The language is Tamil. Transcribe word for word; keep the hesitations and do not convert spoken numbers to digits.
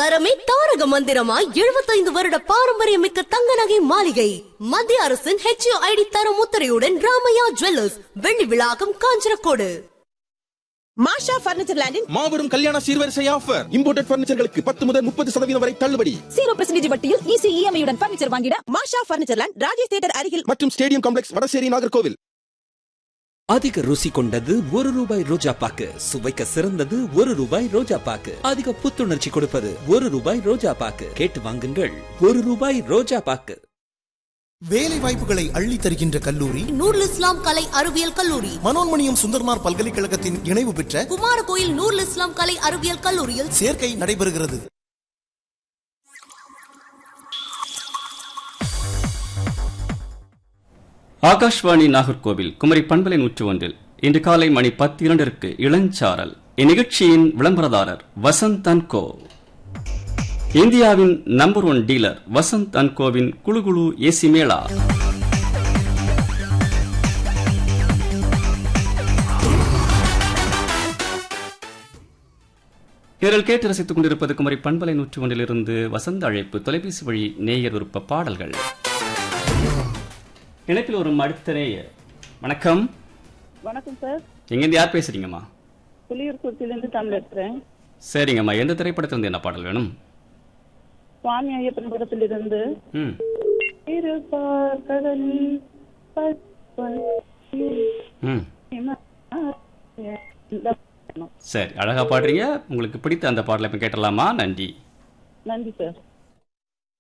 தரமே தாரக மந்திரமாய் எழுபத்தைந்து வருட பாரம்பரியமிக்க தங்க நகை மாளிகை. மத்திய அரசின் ஹெச் ஐ டி தர முத்திரையுடன் ராமையா ஜுவல்லர்ஸ், வெள்ளி விழாக்கம், காஞ்சனக்கோடு. மாஷா பர்னிச்சர் லேண்டின் மாபெரும் கல்யாண சீர்வரிசை ஆஃபர். இம்போர்ட்டட் பர்னிச்சர்களுக்கு பத்து முதல் முப்பது சதவீதம் வரை தள்ளுபடி. ஜீரோ பெர்சன்டேஜ் வட்டியில் ஈஸி இஎம்ஐ உடன் பர்னிச்சர் வாங்கிட மாஷா பர்னிச்சர் லேண்ட், ராஜேஷ் தியேட்டர் அருகில் மற்றும் ஸ்டேடியம் காம்ப்ளெக்ஸ், வடசேரி, நாகர்கோவில். அதிக ருசி கொண்டது ஒரு ரூபாய் ரோஜா பாக்கு, சுவைக்க சிறந்தது ஒரு ரூபாய் ரோஜா பாக்கு, அதிக புத்துணர்ச்சி கொடுப்பது ஒரு ரூபாய் ரோஜா பாக்கு. கேட்டு வாங்குங்கள், ஒரு ரூபாய் ரோஜா பாக்கு. வேலை வாய்ப்புகளை அள்ளி தருகின்ற கல்லூரி நூருல் இஸ்லாம் கலை அறிவியல் கல்லூரி. மனோன்மணியம் சுந்தர்மார் பல்கலைக்கழகத்தின் இணைவு பெற்ற குமாரகோயில் நூருல் இஸ்லாம் கலை அறிவியல் கல்லூரியில் சேர்க்கை நடைபெறுகிறது. ஆகாஷ்வாணி நாகர்கோவில் குமரி பண்பலை நூற்று ஒன்றில் இன்று காலை மணி பத்து இரண்டிற்கு இளஞ்சாரல். இந்நிகழ்ச்சியின் விளம்பரதாரர் வசந்த் அண்ட் கோ, இந்தியாவின் number one dealer Vasanth and CoWIN குழு குழு ஏசி மேளா. இதில் கேட்டு ரசித்துக் கொண்டிருப்பது குமரி பண்பலை நூற்று ஒன்றிலிருந்து வசந்த அழைப்பு தொலைபேசி வழி நேயர் விருப்ப பாடல்கள். இணைப்பில் ஒரு அடுத்த நேயர். வணக்கம். வணக்கம் சார். எங்கிருந்து யார் பேசுறீங்கம்மா? புலியூர்குறிச்சியிலிருந்து தமிழ் எடுக்கிறேன். சரிங்கம்மா, எந்த திரைப்படத்திலிருந்து என்ன பாடல் வேணும்? சுவாமி ஐயப்பன் படத்திலிருந்து ம் ம் இந்த சரி, அழகா பாடுறீங்க. உங்களுக்கு பிடித்த அந்த பாடலை இப்ப கேட்டலாமா? நன்றி. நன்றி சார்.